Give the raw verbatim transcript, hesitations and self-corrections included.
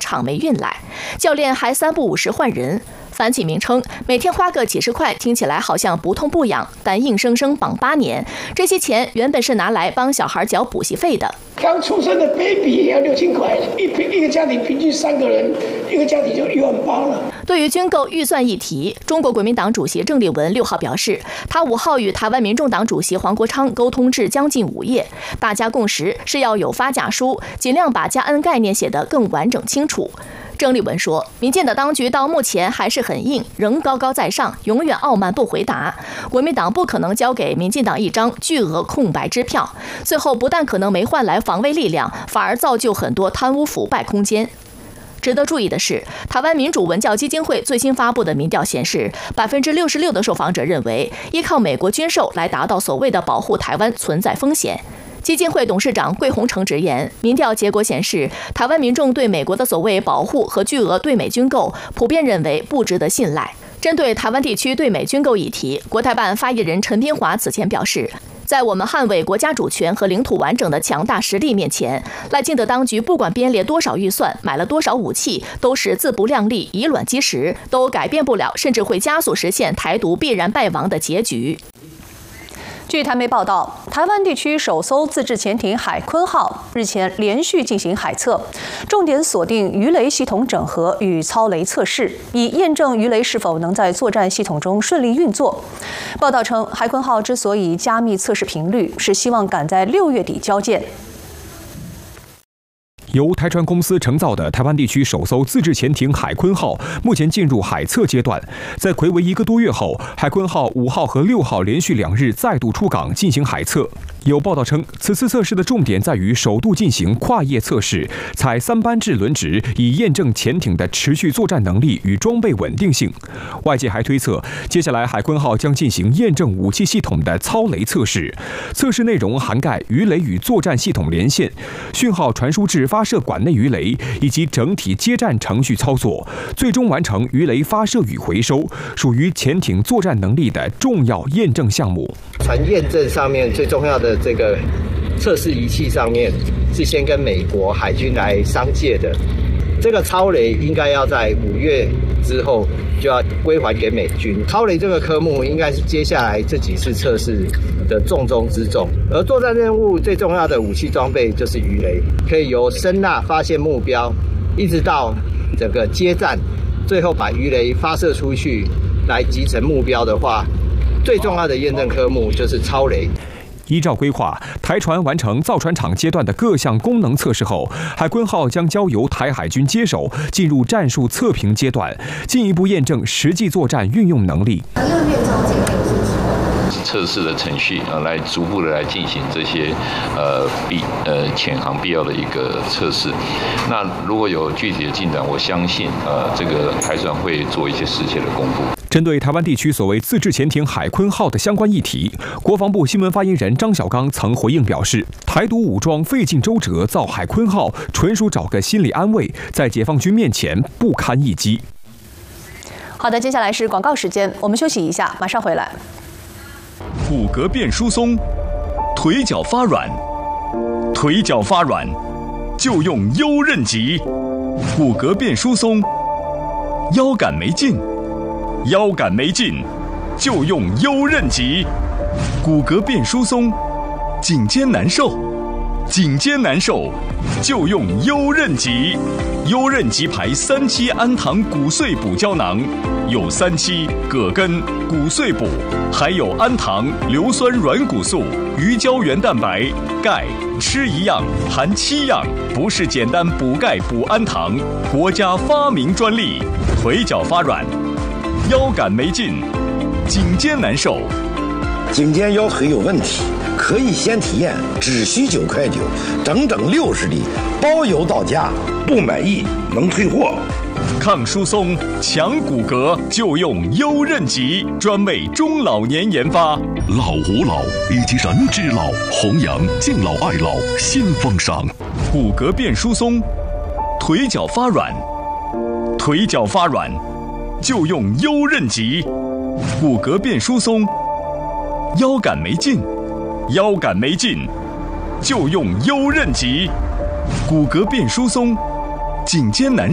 场没运来，教练还三不五时换人。樊启明称，每天花个几十块，听起来好像不痛不痒，但硬生生绑八年，这些钱原本是拿来帮小孩缴补习费的。 刚出生的 baby 也要六千块，一平一个家庭平均三个人，一个家庭就一万八了。 对于军购预算议题，中国国民党主席郑丽文六号表示，他五号与台湾民众党主席黄国昌沟通至将近午夜，大家共识是要有发假书，尽量把加恩概念写得更完整清楚。郑丽文说，民进党当局到目前还是很硬，仍高高在上，永远傲慢不回答。国民党不可能交给民进党一张巨额空白支票，最后不但可能没换来防卫力量，反而造就很多贪污腐败空间。值得注意的是，台湾民主文教基金会最新发布的民调显示，百分之六十六的受访者认为，依靠美国军售来达到所谓的保护台湾存在风险。基金会董事长桂鸿成直言，民调结果显示，台湾民众对美国的所谓保护和巨额对美军购，普遍认为不值得信赖。针对台湾地区对美军购议题，国台办发言人陈斌华此前表示，在我们捍卫国家主权和领土完整的强大实力面前，赖清德当局不管编列多少预算，买了多少武器，都是自不量力，以卵击石，都改变不了，甚至会加速实现台独必然败亡的结局。 据台媒报道，台湾地区首艘自制潜艇海鲲号日前连续进行海测，重点锁定鱼雷系统整合与操雷测试，以验证鱼雷是否能在作战系统中顺利运作。报道称，海鲲号之所以加密测试频率，是希望赶在六月底交舰。 由台船公司承造的台湾地区首艘自制潜艇海鲲号，目前进入海测阶段。在睽违一个多月后，海鲲号五号和六号连续两日再度出港进行海测。有报道称，此次测试的重点在于首度进行跨页测试，采三班制轮值，以验证潜艇的持续作战能力与装备稳定性。外界还推测，接下来海鲲号将进行验证武器系统的操雷测试，测试内容涵盖鱼雷与作战系统连线、讯号传输至发射管内鱼雷以及整体接战程序操作，最终完成鱼雷发射与回收，属于潜艇作战能力的重要验证项目。 船验证上面最重要的这个测试仪器上面，是先跟美国海军来商借的。这个超雷应该要在五月之后就要归还给美军。超雷这个科目应该是接下来这几次测试的重中之重。而作战任务最重要的武器装备就是鱼雷，可以由声呐发现目标，一直到整个接战，最后把鱼雷发射出去来击沉目标的话，最重要的验证科目就是超雷。 依照规划，台船完成造船厂阶段的各项功能测试后，海鲲号将交由台海军接手，进入战术测评阶段，进一步验证实际作战运用能力。 测试的程序呃，来逐步的来进行这些呃必呃潜航必要的一个测试。那如果有具体的进展，我相信呃这个台船会做一些实切的公布。 针对台湾地区所谓自制潜艇海鲲号的相关议题，国防部新闻发言人张小刚曾回应表示，台独武装费尽周折造海鲲号，纯属找个心理安慰，在解放军面前不堪一击。 好的，接下来是广告时间，我们休息一下，马上回来。 骨骼变疏松，腿脚发软，腿脚发软就用优韧极。骨骼变疏松，腰杆没劲，腰杆没劲就用优韧极。骨骼变疏松，颈肩难受，颈肩难受就用优韧极。优韧极牌三七氨糖骨碎补胶囊，有三七、葛根、骨碎补，还有氨糖、硫酸软骨素、鱼胶原蛋白、钙，吃一样含七样，不是简单补钙补氨糖，国家发明专利。腿脚发软，腰杆没劲，颈肩难受， 颈肩腰腿有问题，可以先体验，只需九块九，整整六十粒，包邮到家，不满意能退货。 抗疏松、强骨骼就用优韧极，专为中老年研发。 老吾老以及人之老，弘扬敬老爱老新风尚。 骨骼变疏松，腿脚发软，腿脚发软就用优韧极。骨骼变疏松，腰杆没劲，腰杆没劲就用优韧极。骨骼变疏松，颈肩难